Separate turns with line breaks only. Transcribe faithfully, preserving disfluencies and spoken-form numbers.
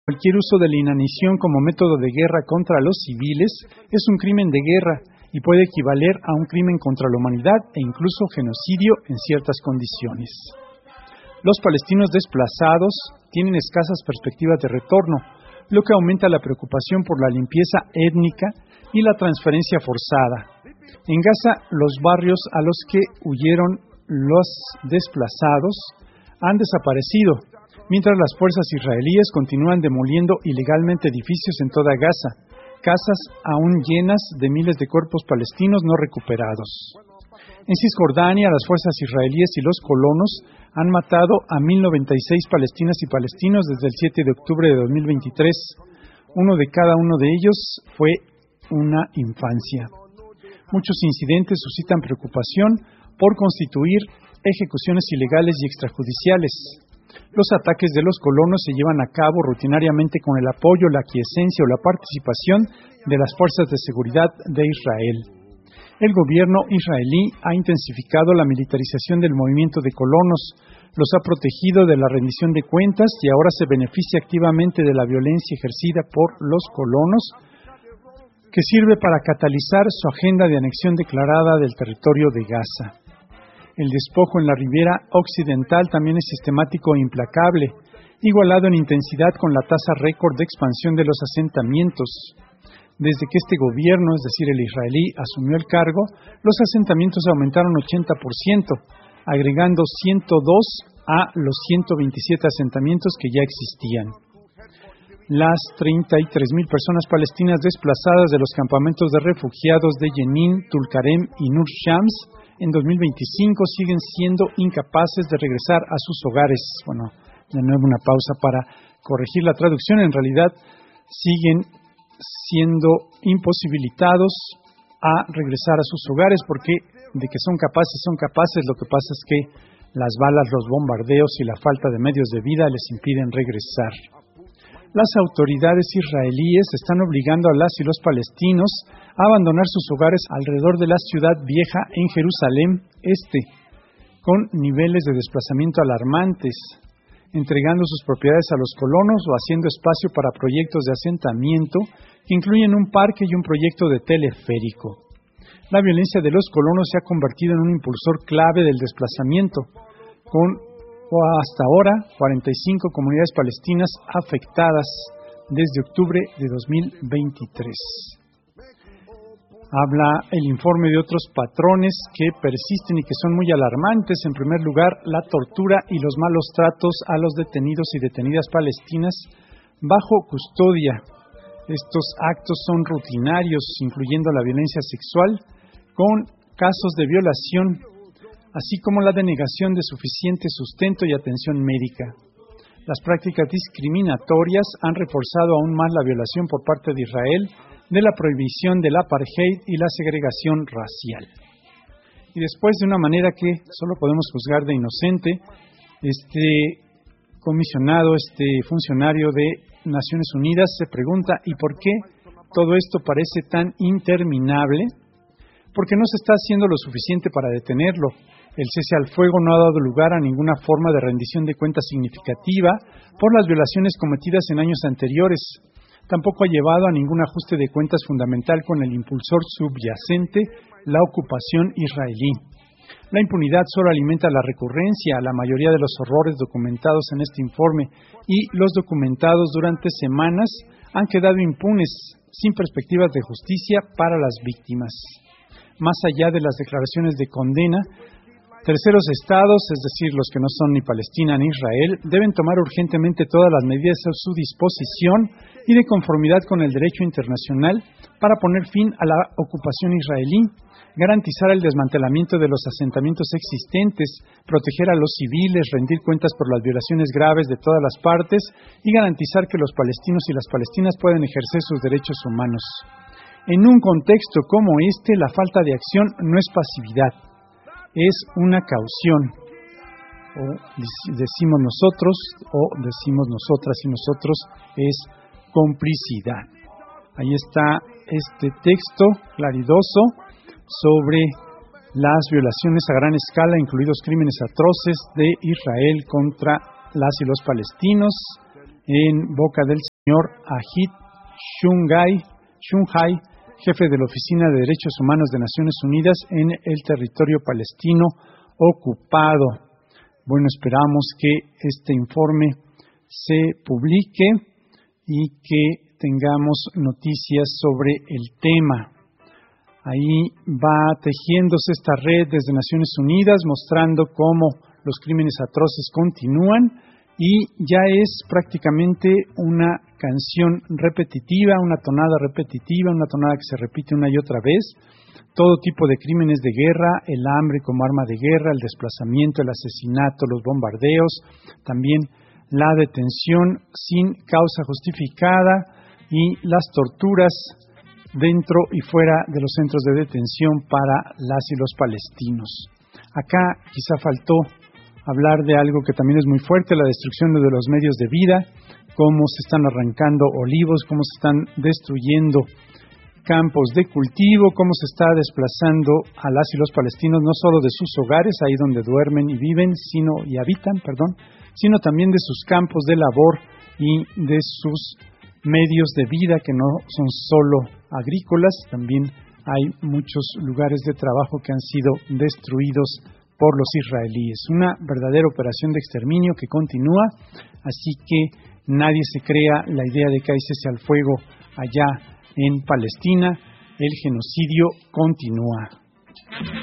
Cualquier uso de la inanición como método de guerra contra los civiles es un crimen de guerra y puede equivaler a un crimen contra la humanidad e incluso genocidio en ciertas condiciones. Los palestinos desplazados tienen escasas perspectivas de retorno, lo que aumenta la preocupación por la limpieza étnica y la transferencia forzada. En Gaza, los barrios a los que huyeron los desplazados han desaparecido, mientras las fuerzas israelíes continúan demoliendo ilegalmente edificios en toda Gaza, casas aún llenas de miles de cuerpos palestinos no recuperados. En Cisjordania, las fuerzas israelíes y los colonos han matado a mil noventa y seis palestinas y palestinos desde el siete de octubre de dos mil veintitrés. Uno de cada uno de ellos fue una infancia. Muchos incidentes suscitan preocupación por constituir ejecuciones ilegales y extrajudiciales. Los ataques de los colonos se llevan a cabo rutinariamente con el apoyo, la aquiescencia o la participación de las fuerzas de seguridad de Israel. El gobierno israelí ha intensificado la militarización del movimiento de colonos, los ha protegido de la rendición de cuentas y ahora se beneficia activamente de la violencia ejercida por los colonos, que sirve para catalizar su agenda de anexión declarada del territorio de Gaza. El despojo en la ribera occidental también es sistemático e implacable, igualado en intensidad con la tasa récord de expansión de los asentamientos. Desde que este gobierno, es decir, el israelí, asumió el cargo, los asentamientos aumentaron ochenta por ciento, agregando ciento dos a los ciento veintisiete asentamientos que ya existían. Las treinta y tres mil personas palestinas desplazadas de los campamentos de refugiados de Jenin, Tulkarem y Nur Shams en dos mil veinticinco siguen siendo incapaces de regresar a sus hogares. Bueno, de nuevo una pausa para corregir la traducción. En realidad siguen siendo imposibilitados a regresar a sus hogares porque de que son capaces, son capaces. Lo que pasa es que las balas, los bombardeos y la falta de medios de vida les impiden regresar. Las autoridades israelíes están obligando a las y los palestinos a abandonar sus hogares alrededor de la ciudad vieja en Jerusalén Este, con niveles de desplazamiento alarmantes, entregando sus propiedades a los colonos o haciendo espacio para proyectos de asentamiento que incluyen un parque y un proyecto de teleférico. La violencia de los colonos se ha convertido en un impulsor clave del desplazamiento, con hasta ahora cuarenta y cinco comunidades palestinas afectadas desde octubre de dos mil veintitrés. Habla el informe de otros patrones que persisten y que son muy alarmantes. En primer lugar, la tortura y los malos tratos a los detenidos y detenidas palestinas bajo custodia. Estos actos son rutinarios, incluyendo la violencia sexual, con casos de violación, así como la denegación de suficiente sustento y atención médica. Las prácticas discriminatorias han reforzado aún más la violación por parte de Israel de la prohibición del apartheid y la segregación racial. Y después, de una manera que solo podemos juzgar de inocente, este comisionado, este funcionario de Naciones Unidas se pregunta ¿y por qué todo esto parece tan interminable? Porque no se está haciendo lo suficiente para detenerlo. El cese al fuego no ha dado lugar a ninguna forma de rendición de cuentas significativa por las violaciones cometidas en años anteriores. Tampoco ha llevado a ningún ajuste de cuentas fundamental con el impulsor subyacente, la ocupación israelí. La impunidad solo alimenta la recurrencia a la mayoría de los horrores documentados en este informe y los documentados durante semanas han quedado impunes, sin perspectivas de justicia para las víctimas. Más allá de las declaraciones de condena, terceros estados, es decir, los que no son ni Palestina ni Israel, deben tomar urgentemente todas las medidas a su disposición y de conformidad con el derecho internacional para poner fin a la ocupación israelí, garantizar el desmantelamiento de los asentamientos existentes, proteger a los civiles, rendir cuentas por las violaciones graves de todas las partes y garantizar que los palestinos y las palestinas puedan ejercer sus derechos humanos. En un contexto como este, la falta de acción no es pasividad, es una caución, o decimos nosotros, o decimos nosotras y nosotros, es complicidad. Ahí está este texto claridoso sobre las violaciones a gran escala, incluidos crímenes atroces de Israel contra las y los palestinos, en boca del señor Ajit Shungai, Shunhai, jefe de la Oficina de Derechos Humanos de Naciones Unidas en el territorio palestino ocupado. Bueno, esperamos que este informe se publique y que tengamos noticias sobre el tema. Ahí va tejiéndose esta red desde Naciones Unidas, mostrando cómo los crímenes atroces continúan y ya es prácticamente una canción repetitiva, una tonada repetitiva, una tonada que se repite una y otra vez. Todo tipo de crímenes de guerra, el hambre como arma de guerra, el desplazamiento, el asesinato, los bombardeos, también la detención sin causa justificada y las torturas dentro y fuera de los centros de detención para las y los palestinos. Acá quizá faltó hablar de algo que también es muy fuerte, la destrucción de los medios de vida, cómo se están arrancando olivos, cómo se están destruyendo campos de cultivo, cómo se está desplazando a las y los palestinos no solo de sus hogares, ahí donde duermen y viven, sino y habitan, perdón, sino también de sus campos de labor y de sus medios de vida que no son solo agrícolas, también hay muchos lugares de trabajo que han sido destruidos por los israelíes. Una verdadera operación de exterminio que continúa, así que nadie se crea la idea de que hay cese al fuego allá en Palestina. El genocidio continúa.